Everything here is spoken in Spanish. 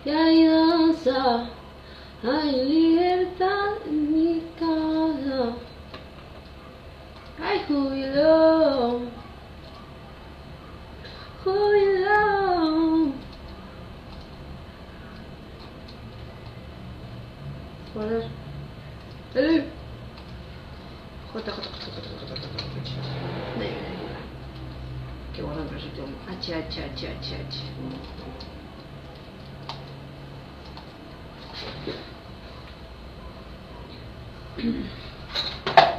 y hay danza, hay libertad en mi casa, hay júbilo, júbilo. Guardar. Que guarda un proyecto H.